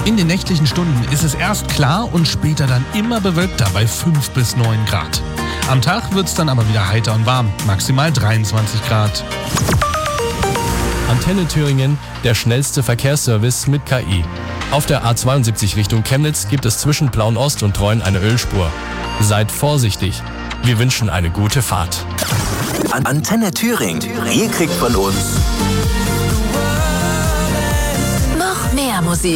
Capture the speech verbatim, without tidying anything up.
In den nächtlichen Stunden ist es erst klar und später dann immer bewölkter bei fünf bis neun Grad. Am Tag wird es dann aber wieder heiter und warm, maximal dreiundzwanzig Grad. Antenne Thüringen, der schnellste Verkehrsservice mit K I. Auf der A zweiundsiebzig Richtung Chemnitz gibt es zwischen Plauen-Ost und Treuen eine Ölspur. Seid vorsichtig. Wir wünschen eine gute Fahrt. Antenne Thüringen. Ihr kriegt von uns noch mehr Musik.